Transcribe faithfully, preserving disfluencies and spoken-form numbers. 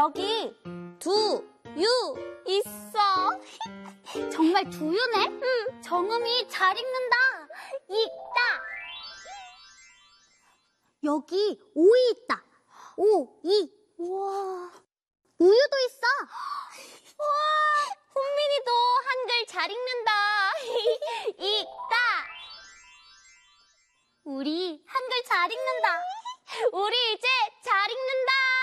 여기 두, 유 있어. 정말 두유네? 응. 정음이 잘 읽는다. 읽다. 여기 오이 있다. 오, 이. 우와. 우유도 있어. 우와, 훈민이도 한글 잘 읽는다. 읽다. 우리 한글 잘 읽는다. 우리 이제 잘 읽는다.